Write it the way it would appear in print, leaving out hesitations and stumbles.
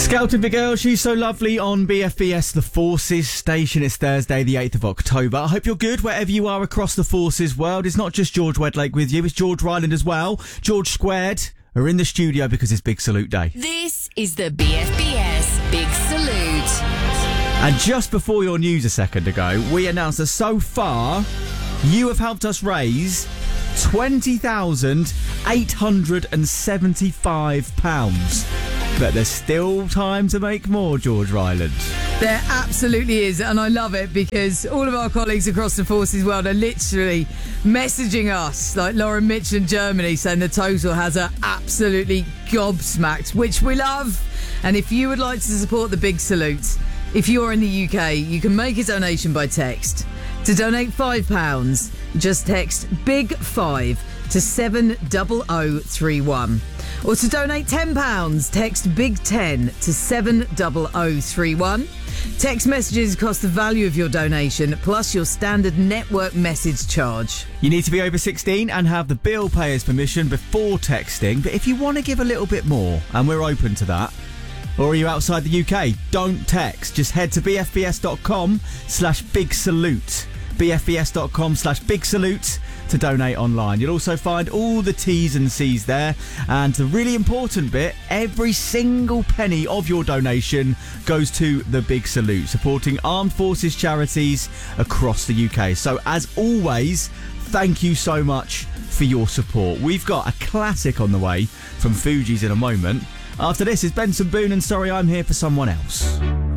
Scouted the girl, she's so lovely on BFBS The Forces station. It's Thursday the 8th of October. I hope you're good wherever you are across the Forces world. It's not just George Wedlake with you, it's George Ryland as well. George Squared are in the studio because it's Big Salute Day. This is the BFBS Big Salute. And just before your news a second ago, we announced that so far you have helped us raise £20,875. But there's still time to make more, George Ryland. There absolutely is, and I love it because all of our colleagues across the Forces world are literally messaging us, like Lauren Mitch in Germany, saying the total has her absolutely gobsmacked, which we love. And if you would like to support the Big Salute, if you're in the UK, you can make a donation by text. To donate £5, just text BIG5 to 70031. Or to donate £10, text BIG10 to 70031. Text messages cost the value of your donation plus your standard network message charge. You need to be over 16 and have the bill payer's permission before texting. But if you want to give a little bit more, and we're open to that, or are you outside the UK, don't text. Just head to bfbs.com/big salute. bfbs.com/big salute to donate online. You'll also find all the T's and C's there. And the really important bit, every single penny of your donation goes to the Big Salute, supporting armed forces charities across the UK. So as always, thank you so much for your support. We've got a classic on the way from Fugees in a moment. After this is Benson Boone and Sorry I'm Here for Someone Else.